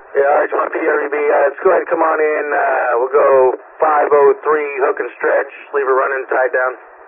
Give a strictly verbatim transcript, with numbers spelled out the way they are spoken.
Yeah, all right, one P R E B. Uh, let's go ahead and come on in. Uh, we'll go five oh three, hook and stretch. Leave her running, tied down.